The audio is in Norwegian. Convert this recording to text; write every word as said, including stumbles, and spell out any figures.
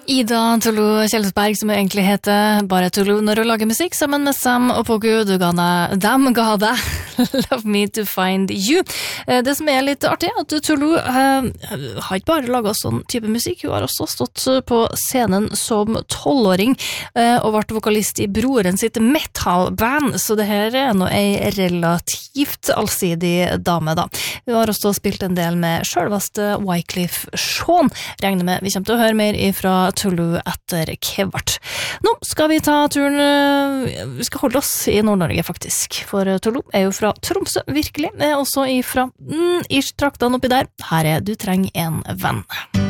Ida Tolo Kjellesberg, som egentlig heter bare Tolo når hun lager musikk, sammen med Sam og Poku, du ga deg, dem ga deg Love Me to Find You. Det som er litt artig er at Tolo uh, har ikke bare laget sånn type musikk, hun har også stått på scenen som tolvåring uh, og vært vokalist i broren sitt metalband, så det her er nå ei relativt allsidig dame da. Hun har også spilt en del med selveste Wyclef Jean. Regner med vi kommer til å høre mer ifra Tolo etter kvart. Nå skal vi ta turen, vi skal holde oss i Nord-Norge faktisk, for Tolo er jo fra Tromsø, virkelig, er også ifra mm, Ish-trakten oppi der. Her er Du trenger en venn.